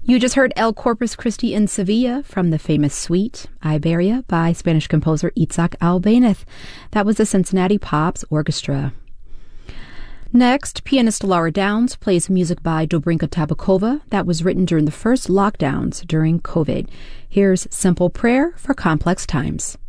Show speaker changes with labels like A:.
A: You just heard El Corpus Christi in Sevilla from the famous suite Iberia by Spanish composer Itzhak Albéniz. That was the Cincinnati Pops Orchestra. Next, pianist Laura Downs plays music by Dobrinka Tabakova that was written during the first lockdowns during COVID. Here's Simple Prayer for Complex Times.